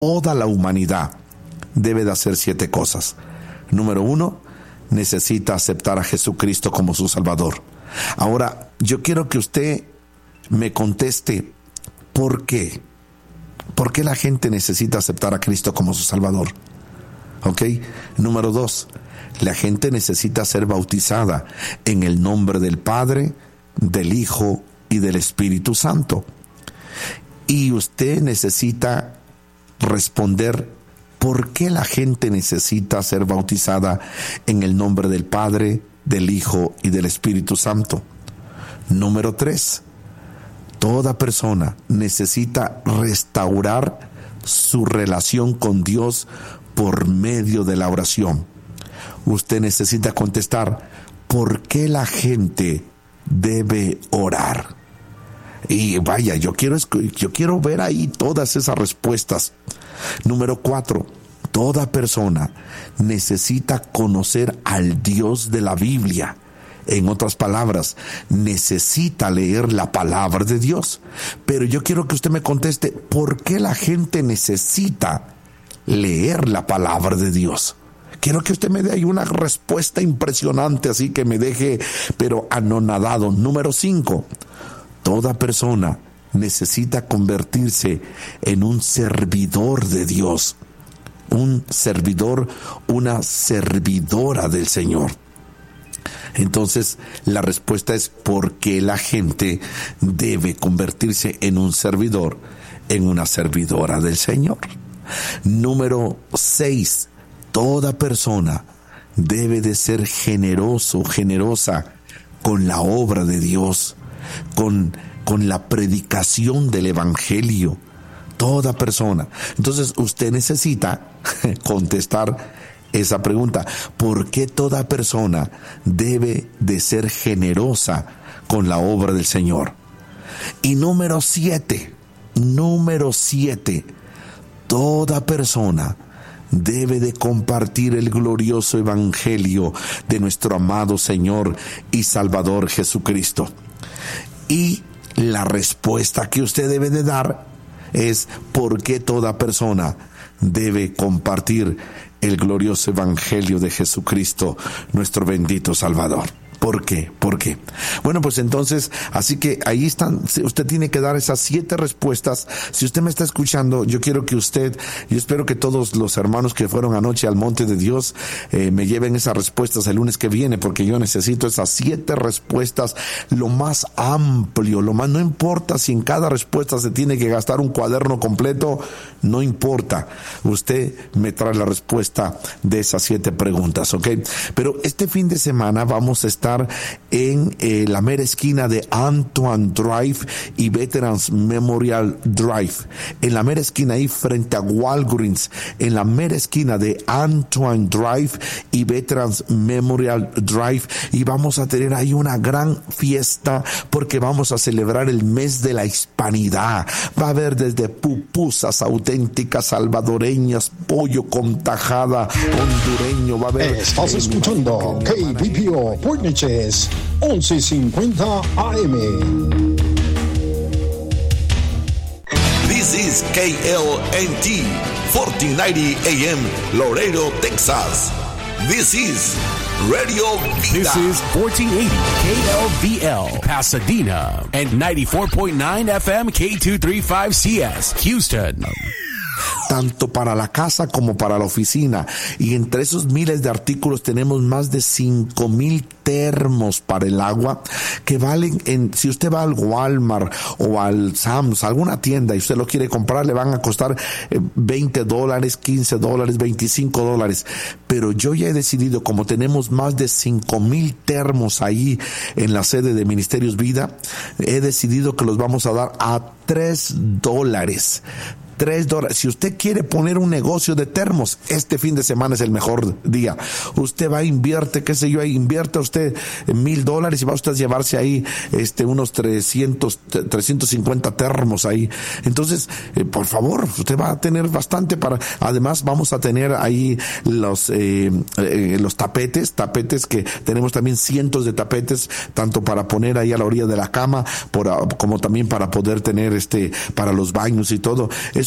toda la humanidad debe de hacer 7 cosas. Número 1, necesita aceptar a Jesucristo como su Salvador. Ahora, yo quiero que usted me conteste ¿por qué? ¿Por qué la gente necesita aceptar a Cristo como su Salvador? ¿Ok? Número 2, la gente necesita ser bautizada en el nombre del Padre, del Hijo y del Espíritu Santo. Y usted necesita responder ¿por qué la gente necesita ser bautizada en el nombre del Padre, del Hijo y del Espíritu Santo? Número 3, toda persona necesita restaurar su relación con Dios por medio de la oración. Usted necesita contestar ¿por qué la gente debe orar? Y vaya, yo quiero ver ahí todas esas respuestas. Número 4, toda persona necesita conocer al Dios de la Biblia. En otras palabras, necesita leer la palabra de Dios. Pero yo quiero que usted me conteste, ¿por qué la gente necesita leer la palabra de Dios? Quiero que usted me dé ahí una respuesta impresionante, así que me deje, pero anonadado. Número 5, toda persona necesita convertirse en un servidor de Dios. Un servidor, una servidora del Señor. Entonces, la respuesta es ¿por qué la gente debe convertirse en un servidor, en una servidora del Señor? Número 6, toda persona debe de ser generoso, generosa con la obra de Dios, con la predicación del Evangelio. Toda persona. Entonces, usted necesita contestar esa pregunta. ¿Por qué toda persona debe de ser generosa con la obra del Señor? Y número 7, toda persona debe de compartir el glorioso evangelio de nuestro amado Señor y Salvador Jesucristo. Y la respuesta que usted debe de dar es ¿por qué toda persona debe compartir el glorioso evangelio de Jesucristo, nuestro bendito Salvador? ¿Por qué? ¿Por qué? Bueno, pues entonces, así que ahí están, usted tiene que dar esas 7 respuestas. Si usted me está escuchando, yo espero que todos los hermanos que fueron anoche al Monte de Dios, me lleven esas respuestas el lunes que viene, porque yo necesito esas 7 respuestas, lo más amplio, no importa si en cada respuesta se tiene que gastar un cuaderno completo, no importa. Usted me trae la respuesta de esas 7 preguntas, ¿ok? Pero este fin de semana vamos a estar en la mera esquina de Antoine Drive y Veterans Memorial Drive, en la mera esquina ahí frente a Walgreens, en la mera esquina de Antoine Drive y Veterans Memorial Drive, y vamos a tener ahí una gran fiesta porque vamos a celebrar el mes de la hispanidad. Va a haber desde pupusas auténticas salvadoreñas, pollo con tajada hondureño, va a haber... Estás escuchando KBPO Port Neches 1150 AM. This is KLNT 1490 AM Laredo, Texas. This is Radio Vida. This is 1480 KLVL Pasadena and 94.9 FM K235CS Houston. Tanto para la casa como para la oficina. Y entre esos miles de artículos tenemos más de 5,000 termos para el agua que valen, si usted va al Walmart o al Sam's, alguna tienda, y usted lo quiere comprar, le van a costar $20, $15, $25. Pero yo ya he decidido, como tenemos más de 5,000 termos ahí en la sede de Ministerios Vida, he decidido que los vamos a dar a $3. Si usted quiere poner un negocio de termos, este fin de semana es el mejor día. Usted va, invierte usted $1,000 y va usted a llevarse ahí unos 350 termos ahí. Entonces, por favor, usted va a tener bastante además vamos a tener ahí los tapetes que tenemos también cientos de tapetes, tanto para poner ahí a la orilla de la cama, como también para poder tener para los baños y todo. Esos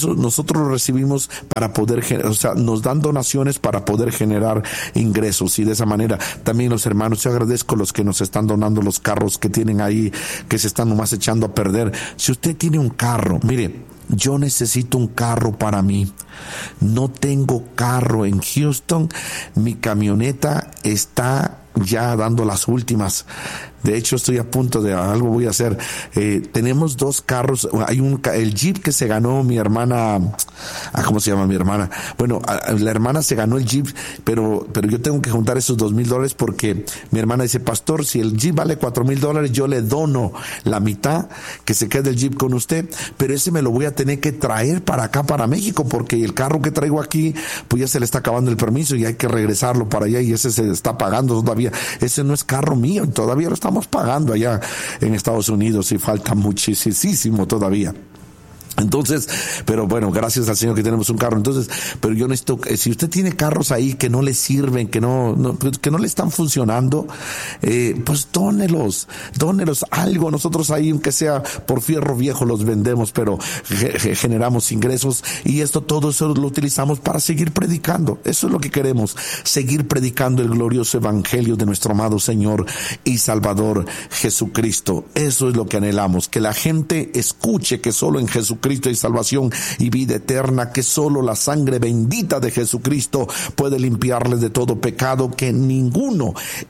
eso nosotros lo recibimos para poder, o sea, nos dan donaciones para poder generar ingresos, y de esa manera también los hermanos, yo agradezco los que nos están donando los carros que tienen ahí, que se están nomás echando a perder. Si usted tiene un carro, mire, yo necesito un carro para mí. No tengo carro en Houston. Mi camioneta está ya dando las últimas. De hecho, estoy a punto de algo voy a hacer. Tenemos 2 carros. Hay el Jeep que se ganó mi hermana. ¿Cómo se llama mi hermana? Bueno, la hermana se ganó el Jeep, pero yo tengo que juntar esos $2,000 porque mi hermana dice, pastor, si el Jeep vale $4,000, yo le dono la mitad, que se quede el Jeep con usted, pero ese me lo voy a tener que traer para acá, para México, porque el carro que traigo aquí, pues ya se le está acabando el permiso y hay que regresarlo para allá, y ese se está pagando todavía. Ese no es carro mío, todavía lo estamos pagando allá en Estados Unidos y falta muchísimo todavía. Entonces, pero bueno, gracias al Señor que tenemos un carro. Entonces, pero yo necesito, si usted tiene carros ahí que no le sirven, que no le están funcionando, pues dónelos algo. Nosotros ahí, aunque sea por fierro viejo, los vendemos, pero generamos ingresos, y todo eso lo utilizamos para seguir predicando. Eso es lo que queremos, seguir predicando el glorioso evangelio de nuestro amado Señor y Salvador Jesucristo. Eso es lo que anhelamos, que la gente escuche que solo en Jesucristo hay salvación y vida eterna, que solo la sangre bendita de Jesucristo puede limpiarles de todo pecado, que en ninguno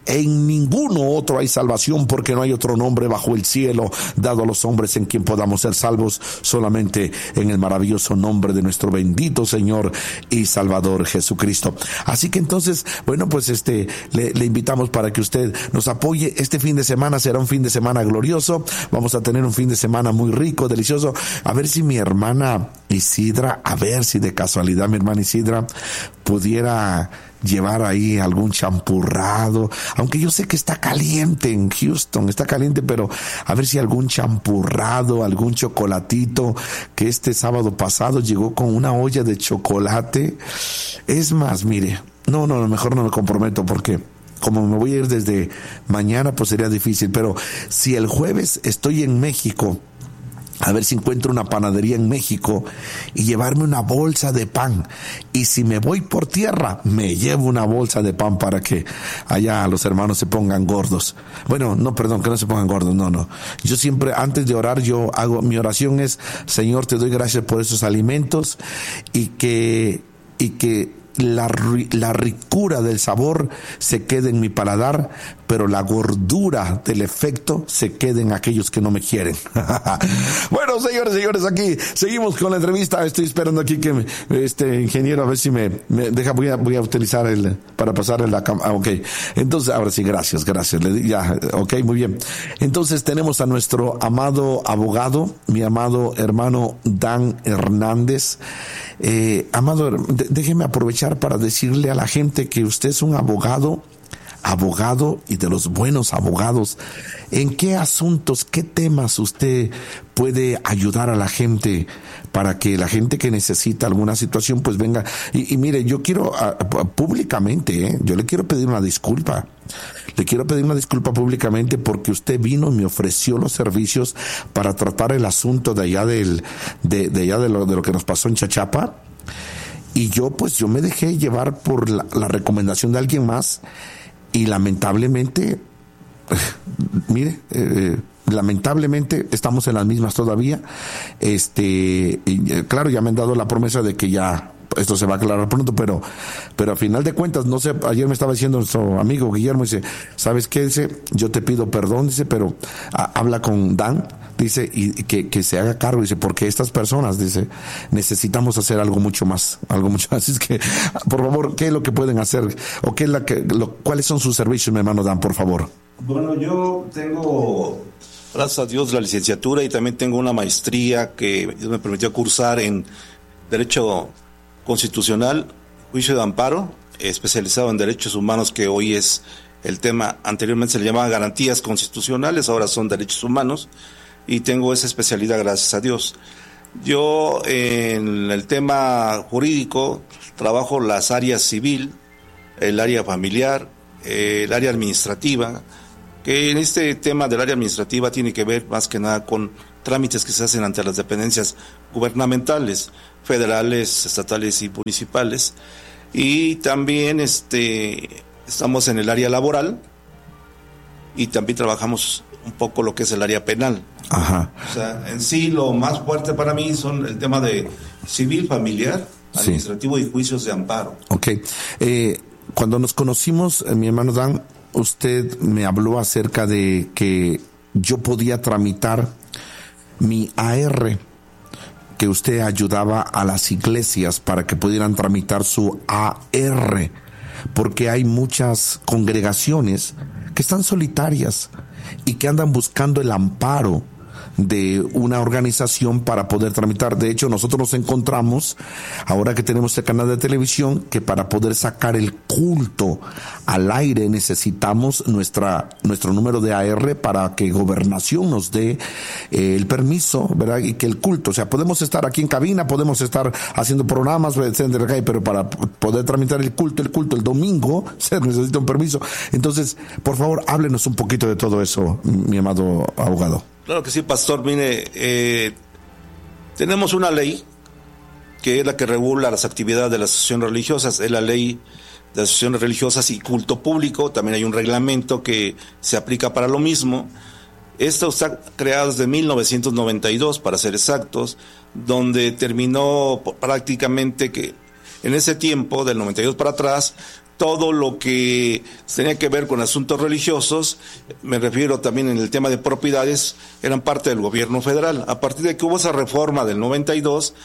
otro hay salvación, porque no hay otro nombre bajo el cielo dado a los hombres en quien podamos ser salvos, solamente en el maravilloso nombre de nuestro bendito Señor y Salvador Jesucristo. Así que entonces, bueno, pues le invitamos para que usted nos apoye. Este fin de semana será un fin de semana glorioso. Vamos a tener un fin de semana muy rico, delicioso. A ver si mi hermana Isidra, a ver si de casualidad mi hermana Isidra pudiera llevar ahí algún champurrado, aunque yo sé que está caliente en Houston, está caliente, pero a ver si algún champurrado, algún chocolatito, que este sábado pasado llegó con una olla de chocolate. Es más, mire, no, mejor no me comprometo, porque como me voy a ir desde mañana, pues sería difícil, pero si el jueves estoy en México, a ver si encuentro una panadería en México y llevarme una bolsa de pan. Y si me voy por tierra, me llevo una bolsa de pan para que allá los hermanos se pongan gordos. Bueno, no, perdón, que no se pongan gordos, no. Yo siempre, antes de orar, mi oración es, Señor, te doy gracias por esos alimentos, y que la ricura del sabor se quede en mi paladar, pero la gordura del efecto se quede en aquellos que no me quieren. Bueno, señores, aquí seguimos con la entrevista. Estoy esperando aquí que ingeniero, a ver si me deja, voy a utilizar para pasarle la cámara. Ok, entonces ahora sí, gracias, ya, ok, muy bien. Entonces tenemos a nuestro amado abogado, mi amado hermano Dan Hernández. Amado, déjeme aprovechar para decirle a la gente que usted es un abogado y de los buenos abogados. ¿En qué asuntos, qué temas usted puede ayudar a la gente para que la gente que necesita alguna situación pues venga? Y mire, yo quiero públicamente, yo le quiero pedir una disculpa. Le quiero pedir una disculpa públicamente porque usted vino y me ofreció los servicios para tratar el asunto de allá de lo que nos pasó en Chachapa. Y yo me dejé llevar por la recomendación de alguien más. Y lamentablemente, lamentablemente estamos en las mismas todavía. Claro, ya me han dado la promesa de que ya esto se va a aclarar pronto, pero a final de cuentas, no sé, ayer me estaba diciendo nuestro amigo Guillermo, dice, ¿sabes qué? Dice, yo te pido perdón, dice, pero habla con Dan, dice, y que se haga cargo, dice, porque estas personas, dice, necesitamos hacer algo mucho más. Así es que, por favor, ¿qué es lo que pueden hacer? ¿O cuáles son sus servicios, mi hermano Dan, por favor? Bueno, yo tengo, gracias a Dios, la licenciatura, y también tengo una maestría que me permitió cursar en Derecho Constitucional, Juicio de Amparo, especializado en Derechos Humanos, que hoy es el tema. Anteriormente se le llamaba Garantías Constitucionales, ahora son Derechos Humanos, y tengo esa especialidad, gracias a Dios. Yo en el tema jurídico trabajo las áreas civil, el área familiar, el área administrativa, que en este tema del área administrativa tiene que ver más que nada con trámites que se hacen ante las dependencias gubernamentales. federales, estatales y municipales. Y también estamos en el área laboral y también trabajamos un poco lo que es el área penal. Ajá. O sea, en sí lo más fuerte para mí son el tema de civil, familiar, administrativo y juicios de amparo. Ok. Cuando nos conocimos, mi hermano Dan, usted me habló acerca de que yo podía tramitar mi AR, que usted ayudaba a las iglesias para que pudieran tramitar su AR, porque hay muchas congregaciones que están solitarias y que andan buscando el amparo de una organización para poder tramitar. De hecho, nosotros nos encontramos, ahora que tenemos este canal de televisión, que para poder sacar el culto al aire necesitamos nuestro número de AR para que Gobernación nos dé el permiso, ¿verdad? Y que el culto, o sea, podemos estar aquí en cabina, podemos estar haciendo programas, etcétera, pero para poder tramitar el culto el domingo, se necesita un permiso. Entonces, por favor, háblenos un poquito de todo eso, mi amado abogado. Claro que sí, pastor. Mire, tenemos una ley que es la que regula las actividades de las asociaciones religiosas, es la ley de asociaciones religiosas y culto público. También hay un reglamento que se aplica para lo mismo. Esto está creado desde 1992, para ser exactos, donde terminó prácticamente que en ese tiempo, del 92 para atrás, todo lo que tenía que ver con asuntos religiosos, me refiero también en el tema de propiedades, eran parte del gobierno federal. A partir de que hubo esa reforma del 92,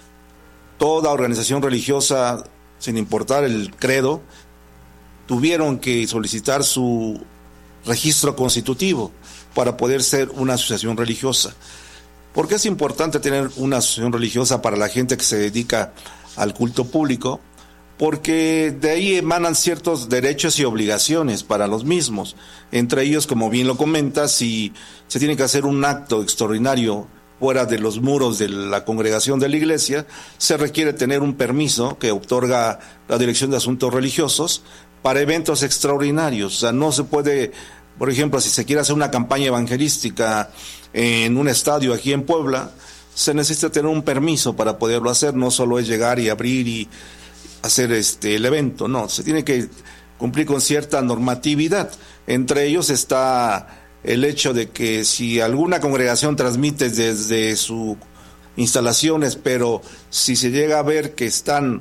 toda organización religiosa, sin importar el credo, tuvieron que solicitar su registro constitutivo para poder ser una asociación religiosa. ¿Por qué es importante tener una asociación religiosa para la gente que se dedica al culto público? Porque de ahí emanan ciertos derechos y obligaciones para los mismos. Entre ellos, como bien lo comentas, si se tiene que hacer un acto extraordinario fuera de los muros de la congregación de la iglesia, se requiere tener un permiso que otorga la Dirección de Asuntos Religiosos para eventos extraordinarios. O sea, no se puede, por ejemplo, si se quiere hacer una campaña evangelística en un estadio aquí en Puebla, se necesita tener un permiso para poderlo hacer. No solo es llegar y abrir y hacer el evento, no, se tiene que cumplir con cierta normatividad. Entre ellos está el hecho de que si alguna congregación transmite desde sus instalaciones, pero si se llega a ver que están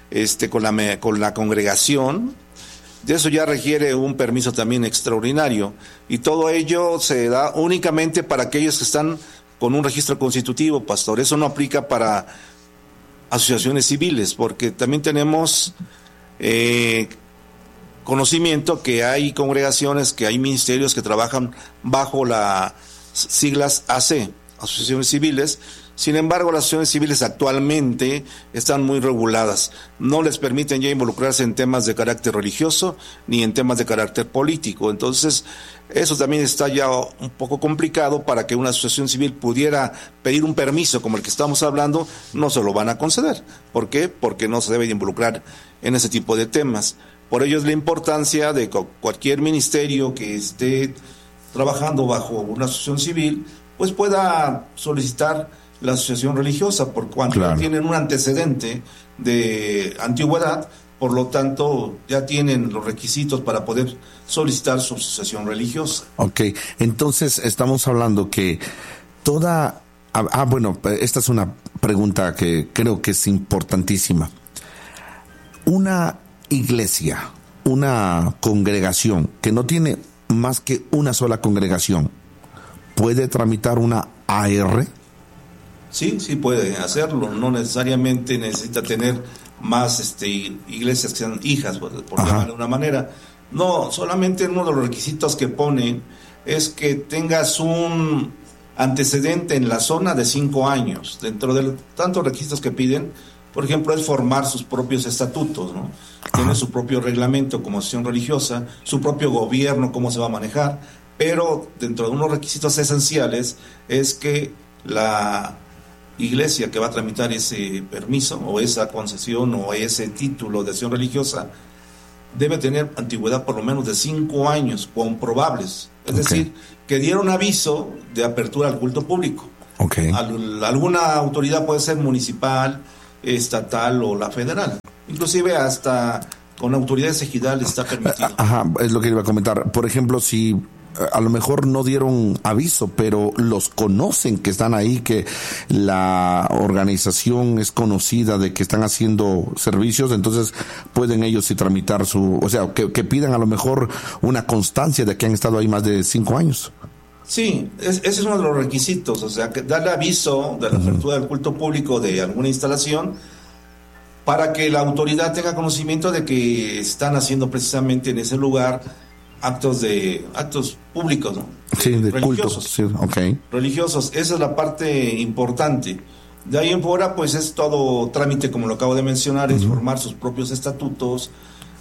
con la congregación, de eso ya requiere un permiso también extraordinario, y todo ello se da únicamente para aquellos que están con un registro constitutivo, pastor. Eso no aplica para asociaciones civiles, porque también tenemos conocimiento que hay congregaciones, que hay ministerios que trabajan bajo las siglas AC, asociaciones civiles. Sin embargo, las asociaciones civiles actualmente están muy reguladas, no les permiten ya involucrarse en temas de carácter religioso ni en temas de carácter político. Entonces, eso también está ya un poco complicado. Para que una asociación civil pudiera pedir un permiso como el que estamos hablando, no se lo van a conceder. ¿Por qué? Porque no se debe de involucrar en ese tipo de temas. Por ello es la importancia de que cualquier ministerio que esté trabajando bajo una asociación civil, pues pueda solicitar la asociación religiosa, por cuanto claro, tienen un antecedente de antigüedad. Por lo tanto, ya tienen los requisitos para poder solicitar su asociación religiosa. Ok, entonces estamos hablando que toda... bueno, esta es una pregunta que creo que es importantísima. Una iglesia, una congregación que no tiene más que una sola congregación, ¿puede tramitar una AR? Sí puede hacerlo. No necesariamente necesita tener más iglesias que sean hijas, por llamarlo de una manera. No, solamente uno de los requisitos que ponen es que tengas un antecedente en la zona de 5 años. Dentro de tantos requisitos que piden, por ejemplo, es formar sus propios estatutos, ¿no? Tiene su propio reglamento como asociación religiosa, su propio gobierno, cómo se va a manejar, pero dentro de unos requisitos esenciales es que la iglesia que va a tramitar ese permiso o esa concesión o ese título de acción religiosa debe tener antigüedad por lo menos de 5 años comprobables. Es decir, que dieron aviso de apertura al culto público. Alguna autoridad, puede ser municipal, estatal o la federal. Inclusive hasta con autoridades ejidales está permitido. Ajá, es lo que iba a comentar. Por ejemplo, si a lo mejor no dieron aviso, pero los conocen que están ahí, que la organización es conocida de que están haciendo servicios, entonces pueden ellos sí tramitar que pidan a lo mejor una constancia de que han estado ahí más de 5 años. Sí, ese es uno de los requisitos, o sea, que darle aviso de la apertura del culto público de alguna instalación para que la autoridad tenga conocimiento de que están haciendo precisamente en ese lugar actos públicos, ¿no? Sí, de religiosos. Culto, sí, okay. Religiosos, esa es la parte importante. De ahí en fuera, pues es todo trámite, como lo acabo de mencionar, es formar sus propios estatutos,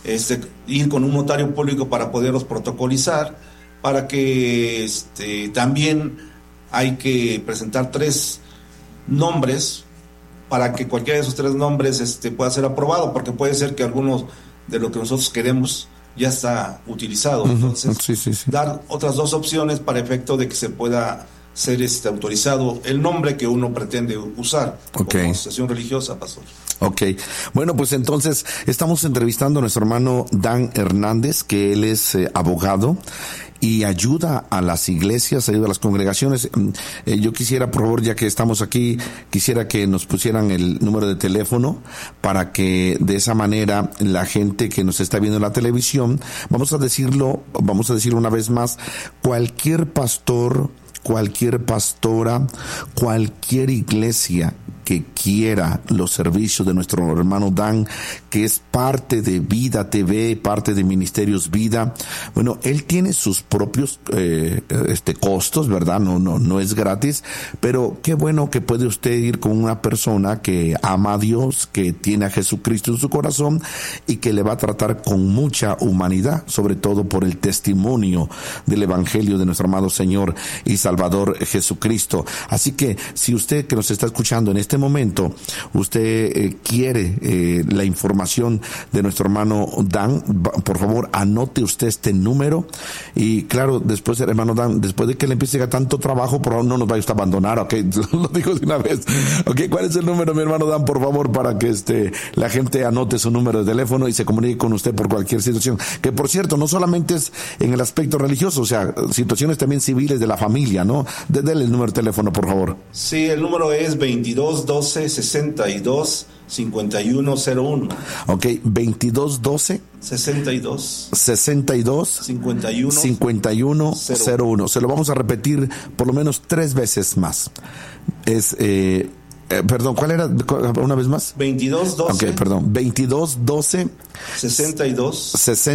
ir con un notario público para poderlos protocolizar, para que también hay que presentar 3 nombres para que cualquiera de esos 3 nombres pueda ser aprobado, porque puede ser que algunos de lo que nosotros queremos ya está utilizado. Entonces, sí. Dar otras 2 opciones para efecto de que se pueda ser autorizado el nombre que uno pretende usar como asociación religiosa, pastor. Ok, bueno, pues entonces estamos entrevistando a nuestro hermano Dan Hernández, que él es abogado y ayuda a las iglesias, ayuda a las congregaciones. Yo quisiera, por favor, ya que estamos aquí, quisiera que nos pusieran el número de teléfono para que de esa manera la gente que nos está viendo en la televisión, vamos a decirlo una vez más, cualquier pastor, cualquier pastora, cualquier iglesia que quiera los servicios de nuestro hermano Dan, que es parte de Vida TV, parte de Ministerios Vida. Bueno, él tiene sus propios costos, ¿verdad? No es gratis, pero qué bueno que puede usted ir con una persona que ama a Dios, que tiene a Jesucristo en su corazón y que le va a tratar con mucha humanidad, sobre todo por el testimonio del Evangelio de nuestro amado Señor y Salvador Jesucristo. Así que si usted que nos está escuchando en este momento, usted quiere la información de nuestro hermano Dan, por favor anote usted este número y claro, después hermano Dan, después de que le empiece a tanto trabajo, por favor no nos vaya usted a abandonar, ok, lo digo de una vez, ok, ¿cuál es el número, mi hermano Dan, por favor, para que la gente anote su número de teléfono y se comunique con usted por cualquier situación, que por cierto, no solamente es en el aspecto religioso, o sea, situaciones también civiles de la familia, ¿no? Dele el número de teléfono, por favor. Sí, el número es 2212-62-5101. Ok, 2212 62 5101. Se lo vamos a repetir por lo menos 3 veces más. Es perdón, ¿cuál era? Una vez más. 2212. Ok, perdón. 2212 62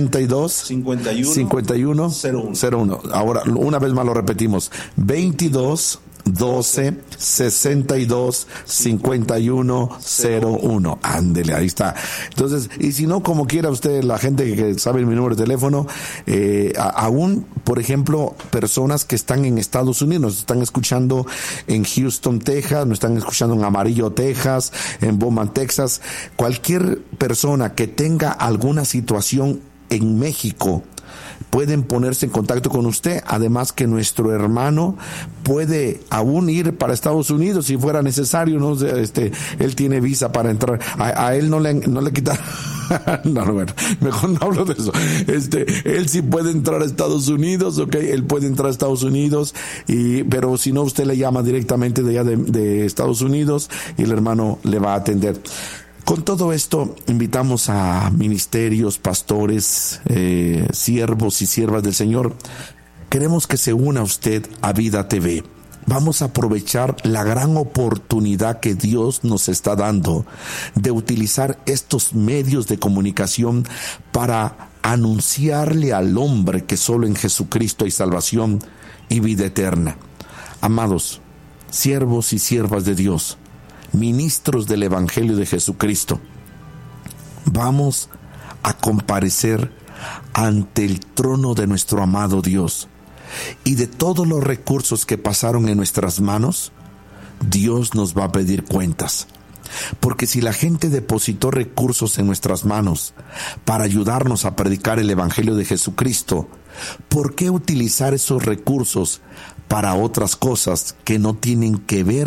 51 01. Ahora, una vez más lo repetimos. 22 12 62 51 01. Ándele, ahí está. Entonces, y si no, como quiera usted, la gente que sabe mi número de teléfono, aún, por ejemplo, personas que están en Estados Unidos, nos están escuchando en Houston, Texas, nos están escuchando en Amarillo, Texas, en Beaumont, Texas, cualquier persona que tenga alguna situación en México, pueden ponerse en contacto con usted, además que nuestro hermano puede aún ir para Estados Unidos si fuera necesario, ¿no? Él tiene visa para entrar, a él no le quitan no, bueno, mejor no hablo de eso. Él sí puede entrar a Estados Unidos, okay, él puede entrar a Estados Unidos, pero si no, usted le llama directamente de allá de Estados Unidos y el hermano le va a atender. Con todo esto, invitamos a ministerios, pastores, siervos y siervas del Señor. Queremos que se una usted a Vida TV. Vamos a aprovechar la gran oportunidad que Dios nos está dando de utilizar estos medios de comunicación para anunciarle al hombre que solo en Jesucristo hay salvación y vida eterna. Amados, siervos y siervas de Dios, ministros del Evangelio de Jesucristo, vamos a comparecer ante el trono de nuestro amado Dios, y de todos los recursos que pasaron en nuestras manos, Dios nos va a pedir cuentas. Porque si la gente depositó recursos en nuestras manos para ayudarnos a predicar el Evangelio de Jesucristo, ¿por qué utilizar esos recursos para otras cosas que no tienen que ver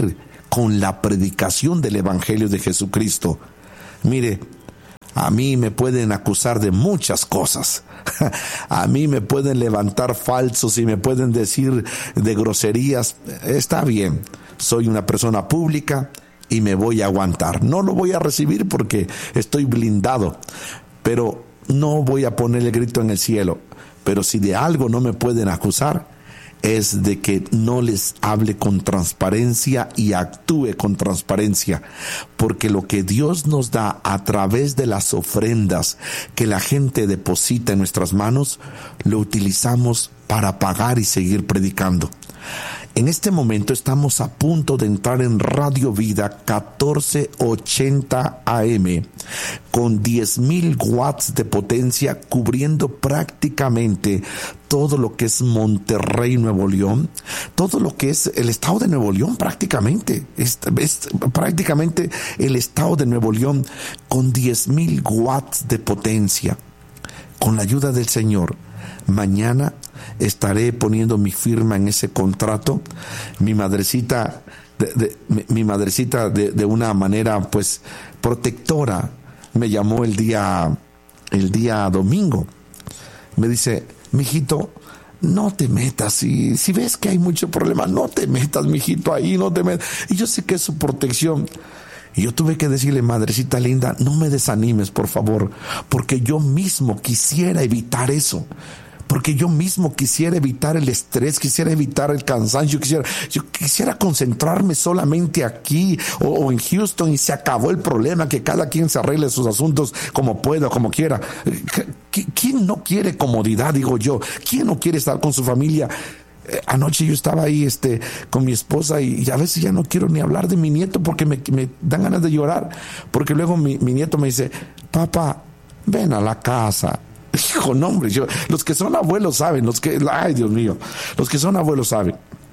con la predicación del Evangelio de Jesucristo. Mire, a mí me pueden acusar de muchas cosas. A mí me pueden levantar falsos y me pueden decir de groserías. Está bien, soy una persona pública y me voy a aguantar. No lo voy a recibir porque estoy blindado, pero no voy a poner el grito en el cielo. Pero si de algo no me pueden acusar, es de que no les hable con transparencia y actúe con transparencia, porque lo que Dios nos da a través de las ofrendas que la gente deposita en nuestras manos, lo utilizamos para pagar y seguir predicando. En este momento estamos a punto de entrar en Radio Vida 1480 AM con 10,000 watts de potencia, cubriendo prácticamente todo lo que es Monterrey, Nuevo León, todo lo que es el estado de Nuevo León prácticamente, es prácticamente el estado de Nuevo León con 10,000 watts de potencia. Con la ayuda del Señor, mañana estaré poniendo mi firma en ese contrato. Mi madrecita de una manera pues protectora me llamó el día domingo. Me dice: mijito, no te metas, si ves que hay mucho problema, no te metas, mijito, ahí no te metas. Y yo sé que es su protección. Y yo tuve que decirle: madrecita linda, no me desanimes, por favor, porque yo mismo quisiera evitar eso. Porque yo mismo quisiera evitar el estrés, quisiera evitar el cansancio, yo quisiera concentrarme solamente aquí o en Houston y se acabó el problema, que cada quien se arregle sus asuntos como pueda, como quiera. ¿Quién no quiere comodidad, digo yo? ¿Quién no quiere estar con su familia? Anoche yo estaba ahí con mi esposa y a veces ya no quiero ni hablar de mi nieto porque me dan ganas de llorar, porque luego mi nieto me dice: papá, ven a la casa. Hijo, no, hombre, los que son abuelos saben, ay Dios mío, los que son abuelos saben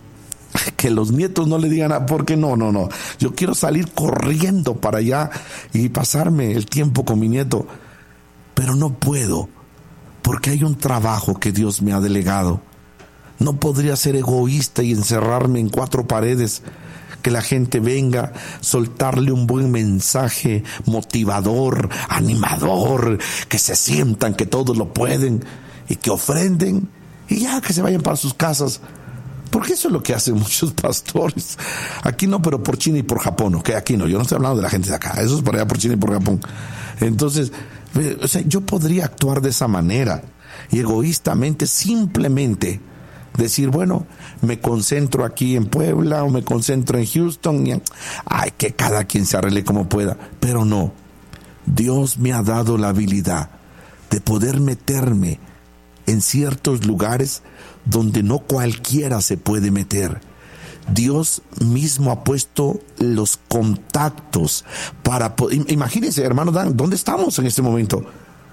que los nietos no le digan porque no, yo quiero salir corriendo para allá y pasarme el tiempo con mi nieto, pero no puedo, porque hay un trabajo que Dios me ha delegado. No podría ser egoísta y encerrarme en 4 paredes, que la gente venga, soltarle un buen mensaje motivador, animador, que se sientan que todos lo pueden y que ofrenden y ya que se vayan para sus casas. Porque eso es lo que hacen muchos pastores. Aquí no, pero por China y por Japón, ¿ok? Aquí no, yo no estoy hablando de la gente de acá, eso es por allá por China y por Japón. Entonces, yo podría actuar de esa manera y egoístamente simplemente decir: bueno, me concentro aquí en Puebla o me concentro en Houston, que cada quien se arregle como pueda. Pero no, Dios me ha dado la habilidad de poder meterme en ciertos lugares donde no cualquiera se puede meter. Dios mismo ha puesto los contactos para poder. Imagínense, hermano Dan, ¿dónde estamos en este momento?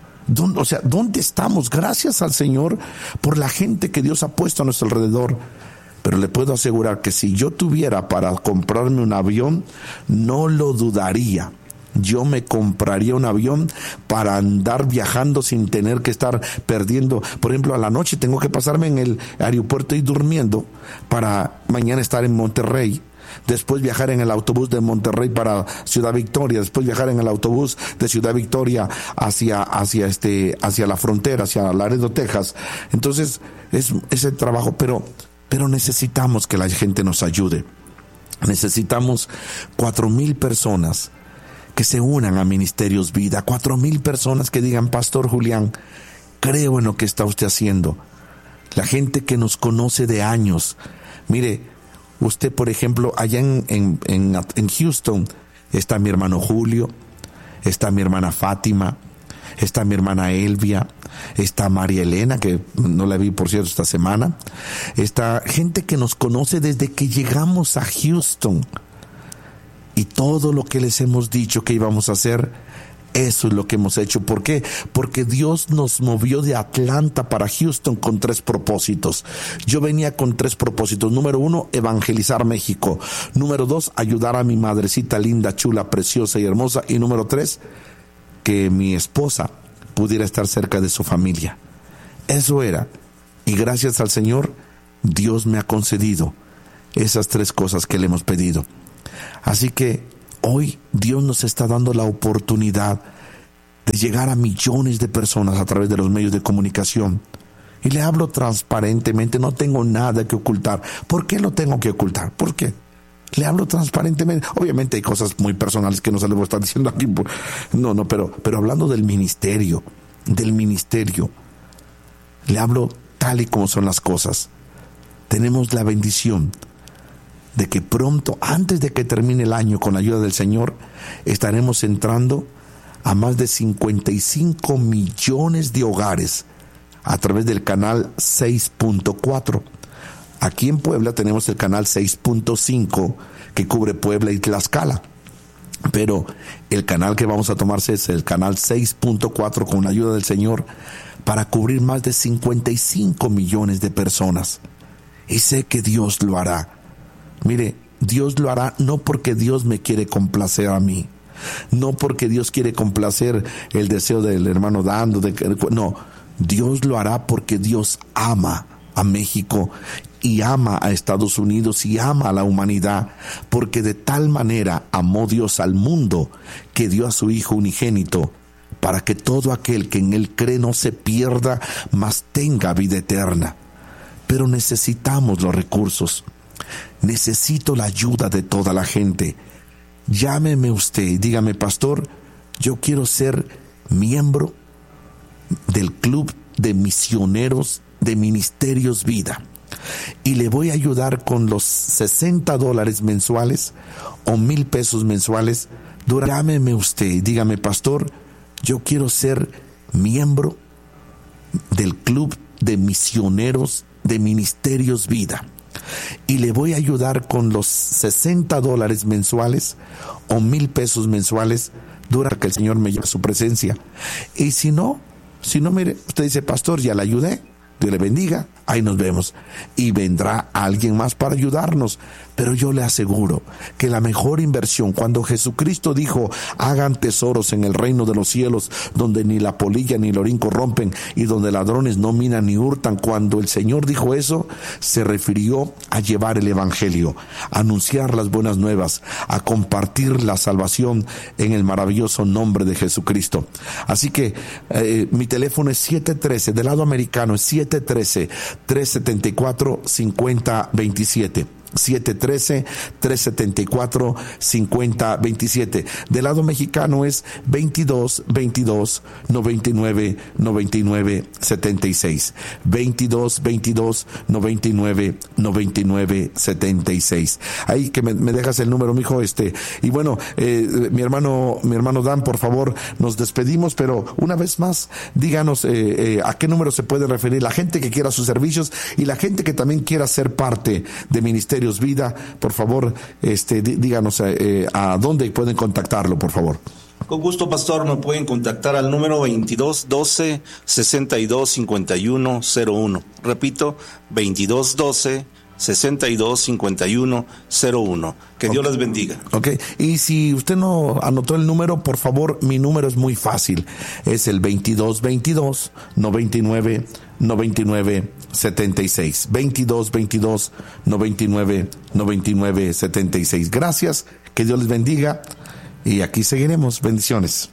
¿Dónde estamos? Gracias al Señor por la gente que Dios ha puesto a nuestro alrededor. Pero le puedo asegurar que si yo tuviera para comprarme un avión, no lo dudaría. Yo me compraría un avión para andar viajando sin tener que estar perdiendo. Por ejemplo, a la noche tengo que pasarme en el aeropuerto y durmiendo para mañana estar en Monterrey. Después viajar en el autobús de Monterrey para Ciudad Victoria, después viajar en el autobús de Ciudad Victoria hacia la frontera, hacia Laredo, Texas. Entonces, es el trabajo, pero necesitamos que la gente nos ayude. Necesitamos 4,000 personas que se unan a Ministerios Vida, 4,000 personas que digan: Pastor Julián, creo en lo que está usted haciendo. La gente que nos conoce de años. Mire, usted, por ejemplo, allá en Houston está mi hermano Julio, está mi hermana Fátima, está mi hermana Elvia, está María Elena, que no la vi por cierto esta semana. Está gente que nos conoce desde que llegamos a Houston. Y todo lo que les hemos dicho que íbamos a hacer, eso es lo que hemos hecho. ¿Por qué? Porque Dios nos movió de Atlanta para Houston con 3 propósitos. Yo venía con 3 propósitos. Número 1, evangelizar México. Número 2, ayudar a mi madrecita linda, chula, preciosa y hermosa. Y número 3, que mi esposa pudiera estar cerca de su familia. Eso era. Y gracias al Señor, Dios me ha concedido esas 3 cosas que le hemos pedido. Así que hoy Dios nos está dando la oportunidad de llegar a millones de personas a través de los medios de comunicación. Y le hablo transparentemente, no tengo nada que ocultar. ¿Por qué lo tengo que ocultar? ¿Por qué? Le hablo transparentemente. Obviamente hay cosas muy personales que no se les voy a estar diciendo aquí. Pero hablando del ministerio, le hablo tal y como son las cosas. Tenemos la bendición de que pronto, antes de que termine el año, con la ayuda del Señor, estaremos entrando a más de 55 millones de hogares a través del canal 6.4. Aquí en Puebla tenemos el canal 6.5 que cubre Puebla y Tlaxcala. Pero el canal que vamos a tomarse es el canal 6.4 con la ayuda del Señor para cubrir más de 55 millones de personas. Y sé que Dios lo hará. Mire, Dios lo hará no porque Dios me quiere complacer a mí, no porque Dios quiere complacer el deseo del hermano Dando, no, Dios lo hará porque Dios ama a México y ama a Estados Unidos y ama a la humanidad, porque de tal manera amó Dios al mundo que dio a su Hijo unigénito para que todo aquel que en Él cree no se pierda, mas tenga vida eterna. Pero necesitamos los recursos. Necesito la ayuda de toda la gente. Llámeme usted y dígame: pastor, yo quiero ser miembro del Club de Misioneros de Ministerios Vida y le voy a ayudar con los $60 mensuales o $1,000 mensuales. Llámeme usted y dígame: pastor, yo quiero ser miembro del Club de Misioneros de Ministerios Vida y le voy a ayudar con los $60 mensuales o $1,000 mensuales durante que el Señor me lleve a su presencia. Y si no, mire, usted dice: pastor, ya le ayudé, Dios le bendiga, ahí nos vemos. Y vendrá alguien más para ayudarnos. Pero yo le aseguro que la mejor inversión, cuando Jesucristo dijo: hagan tesoros en el reino de los cielos, donde ni la polilla ni el orín corrompen, y donde ladrones no minan ni hurtan, cuando el Señor dijo eso, se refirió a llevar el evangelio, a anunciar las buenas nuevas, a compartir la salvación en el maravilloso nombre de Jesucristo. Así que mi teléfono es 713, del lado americano es 713-374-5027. 713-374-5027. Del lado mexicano es 22-22-99-99-76. 22-22-99-99-76. Ahí que me dejas el número, mijo, y bueno, mi hermano Dan, por favor, nos despedimos, pero una vez más, díganos a qué número se puede referir la gente que quiera sus servicios y la gente que también quiera ser parte de Ministerios Vida. Por favor, díganos a dónde pueden contactarlo, por favor. Con gusto, pastor, me pueden contactar al número 2212-625101. Repito, 2212-625101. Que Dios les bendiga. Ok, y si usted no anotó el número, por favor, mi número es muy fácil. Es el 22-22-99-99-76. 22-22-99-99-76. Gracias, que Dios les bendiga y aquí seguiremos. Bendiciones.